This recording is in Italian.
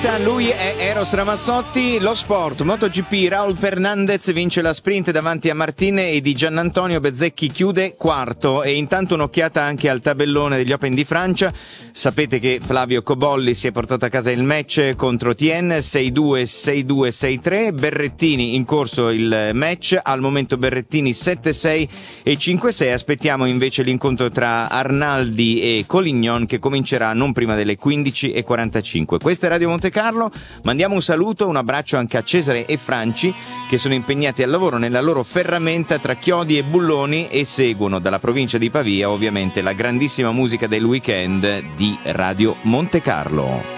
diretta, lui è Eros Ramazzotti. Lo sport, MotoGP, Raul Fernandez vince la sprint davanti a Martine e Di Giannantonio Bezzecchi chiude quarto. E intanto un'occhiata anche al tabellone degli Open di Francia. Sapete che Flavio Cobolli si è portato a casa il match contro Tien, 6-2, 6-2, 6-3. Berrettini in corso il match, al momento Berrettini 7-6 e 5-6. Aspettiamo invece l'incontro tra Arnaldi e Collignon, che comincerà non prima delle 15:45. Questa è Radio Monte Carlo. Mandiamo un saluto, un abbraccio anche a Cesare e Franci, che sono impegnati al lavoro nella loro ferramenta tra chiodi e bulloni e seguono dalla provincia di Pavia ovviamente la grandissima musica del weekend di Radio Monte Carlo.